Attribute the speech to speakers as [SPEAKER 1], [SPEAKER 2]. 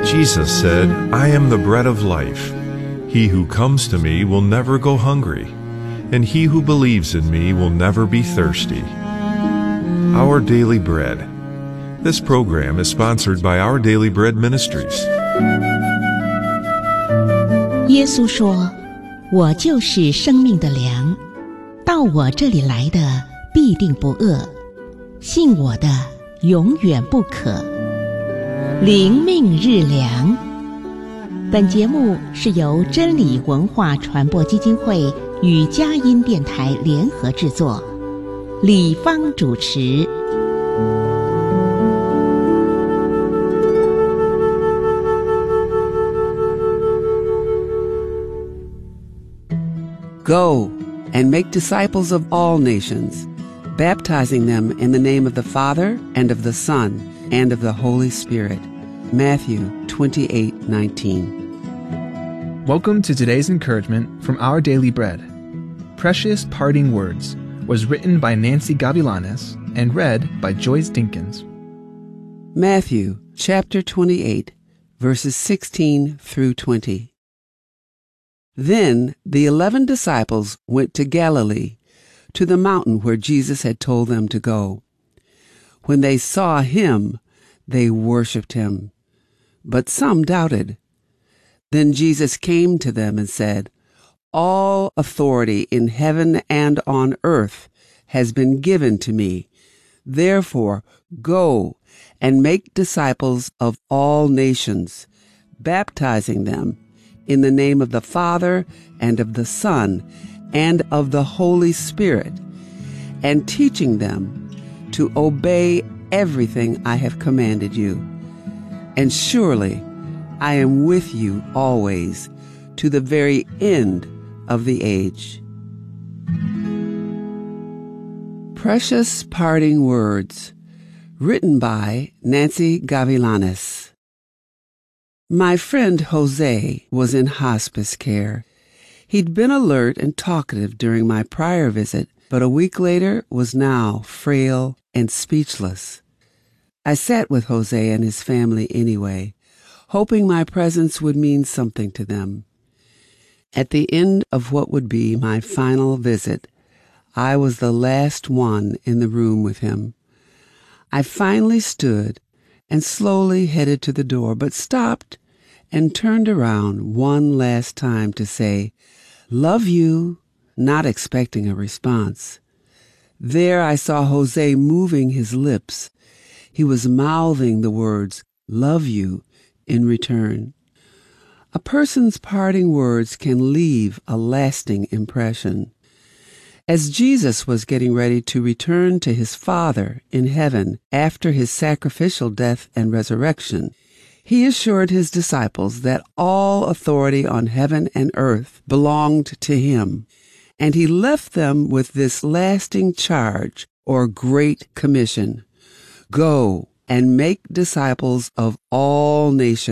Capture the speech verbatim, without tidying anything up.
[SPEAKER 1] Jesus said, "I am the bread of life. He who comes to me will never go hungry, and he who believes in me will never be thirsty." Our Daily Bread. This program is sponsored by Our Daily Bread Ministries.
[SPEAKER 2] 耶稣说：“我就是生命的粮，到我这里来的必定不饿，信我的永远不渴。”灵命日粮。本节目是由真理文化传播基金会与佳音电台联合制作，李芳主持。
[SPEAKER 3] Go and make disciples of all nations, baptizing them in the name of the Father and of the Son and of the Holy Spirit. Matthew twenty-eight nineteen.
[SPEAKER 4] Welcome to today's encouragement from Our Daily Bread. Precious Parting Words was written by Nancy Gavilanes and read by Joyce Dinkins.
[SPEAKER 3] Matthew chapter twenty-eight, verses sixteen through twenty. Then the eleven disciples went to Galilee, to the mountain where Jesus had told them to go. When they saw him, they worshipped him, but some doubted. Then Jesus came to them and said, "All authority in heaven and on earth has been given to me. Therefore, go and make disciples of all nations, baptizing them in the name of the Father and of the Son and of the Holy Spirit, and teaching them to obey everything I have commanded you. And surely I am with you always, to the very end of the age." Precious Parting Words, written by Nancy Gavilanes. My friend Jose was in hospice care. He'd been alert and talkative during my prior visit, but a week later was now frail and speechless. I sat with Jose and his family anyway, hoping my presence would mean something to them. At the end of what would be my final visit, I was the last one in the room with him. I finally stood and slowly headed to the door, but stopped and turned around one last time to say, "Love you," not expecting a response. There I saw Jose moving his lips. He was mouthing the words, "Love you," in return. A person's parting words can leave a lasting impression. As Jesus was getting ready to return to his Father in heaven after his sacrificial death and resurrection, he assured his disciples that all authority on heaven and earth belonged to him, and he left them with this lasting charge or great commission: "Go and make disciples of all nations."